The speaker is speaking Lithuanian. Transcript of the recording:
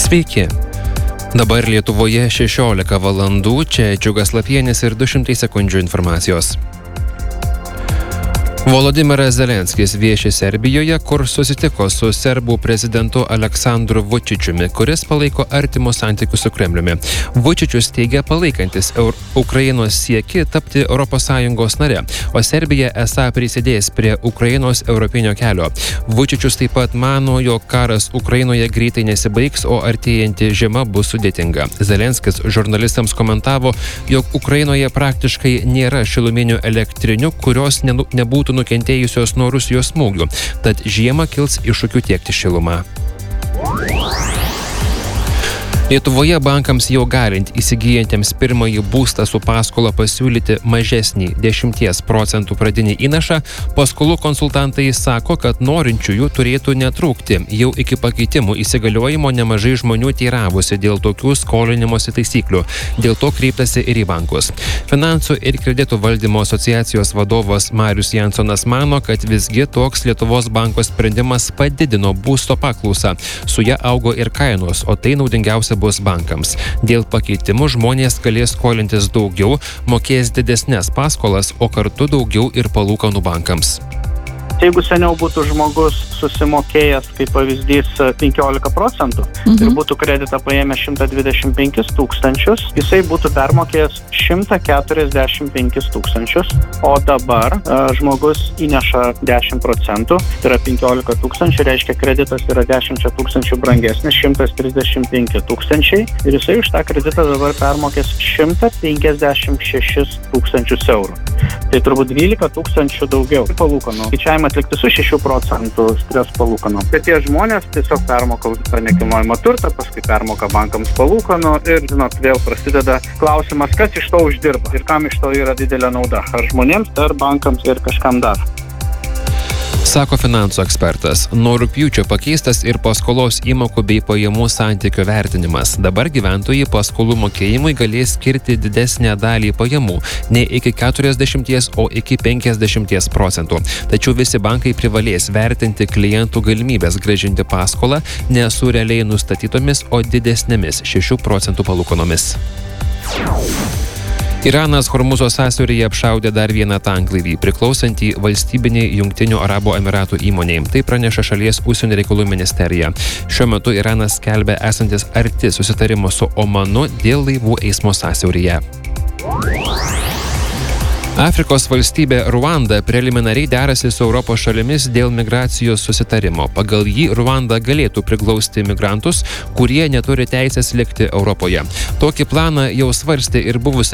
Sveiki. Dabar Lietuvoje 16 valandų, čia Džiugas Lapienis ir 200 sekundžių informacijos. Volodymyras Zelenskis vieši Serbijoje, kur susitiko su serbų prezidentu Aleksandru Vučičiumi, kuris palaiko artimus santykius su Kremliumi. Vučičius teigia palaikantis Ukrainos siekį tapti ES nare, o Serbija esą prisidės prie Ukrainos europinio kelio. Vučičius taip pat mano, jog karas Ukrainoje greitai nesibaigs, o artėjanti žiema bus sudėtinga. Zelenskis žurnalistams komentavo, jog Ukrainoje praktiškai nėra šiluminių elektrinių, kurios nebūtų nukentėjusios nuo Rusijos smūgių, tad žiemą kils iššūkių tiekti šilumą. Lietuvoje bankams jau galint įsigyjantiems pirmąjį būstą su paskola pasiūlyti mažesnį 10% pradinį įnašą, paskolų konsultantai sako, kad norinčiųjų turėtų netrūkti. Jau iki pakeitimų įsigaliojimo nemažai žmonių teiravosi dėl tokių skolinimosi taisyklių. Dėl to kreiptasi ir į bankus. Finansų ir kreditų valdymo asociacijos vadovas Marius Jansonas mano, kad visgi toks Lietuvos banko sprendimas padidino būsto paklausą. Su ja augo ir kainos, o tai naudingiausia bus bankams. Dėl pakeitimų žmonės galės skolintis daugiau, mokės didesnes paskolas, o kartu daugiau ir palūkanų bankams. Jeigu seniau būtų žmogus susimokėjęs, kaip pavyzdys, 15% ir būtų kreditą paėmęs 125 tūkstančius, jisai būtų permokėjęs 145 tūkstančius, o dabar žmogus įneša 10%, tai yra 15 tūkstančių, reiškia kreditas yra 10 tūkstančių brangesnis, 135 tūkstančiai, ir jisai už tą kreditą dabar permokės 156 tūkstančius eurų. Tai turbūt 12 tūkstančių daugiau palūkanų. Skaičiavimą atlikti su 6% stres palūkanų. Bet tie žmonės tiesiog permoka už tą nekilnojamą turtą, paskui permoka bankams palūkanų ir, vėl prasideda klausimas, kas iš to uždirba ir kam iš to yra didelė nauda. Ar žmonėms, ar bankams ir kažkam dar. Sako finansų ekspertas. Nuo rugpjūčio pakeistas ir paskolos įmokų bei pajamų santykio vertinimas. Dabar gyventojai paskolų mokėjimui galės skirti didesnę dalį pajamų, ne iki 40, o iki 50%. Tačiau visi bankai privalės vertinti klientų galimybės grąžinti paskolą ne su realiai nustatytomis, o didesnėmis 6% palūkanomis. Iranas Hormuzo sąsiauryje apšaudė dar vieną tanklaivį, priklausantį valstybiniai Jungtinių Arabų Emiratų įmonei. Tai praneša šalies užsienio reikalų ministerija. Šiuo metu Iranas skelbia esantis arti susitarimo su Omanu dėl laivų eismo sąsiauryje. Afrikos valstybė Ruanda preliminariai derasi su Europos šalimis dėl migracijos susitarimo. Pagal jį Ruanda galėtų priglausti migrantus, kurie neturi teisės likti Europoje. Tokį planą jau svarstė ir buvusi